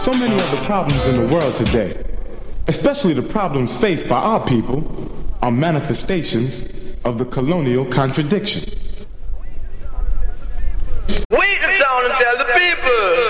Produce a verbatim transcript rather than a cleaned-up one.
So many of the problems in the world today, especially the problems faced by our people, are manifestations of the colonial contradiction. Wait the town and tell the people.